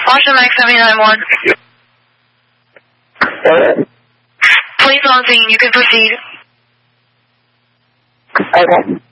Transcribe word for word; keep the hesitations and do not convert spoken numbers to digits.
Washington Max seven nine one. Please on scene. You can proceed. Okay.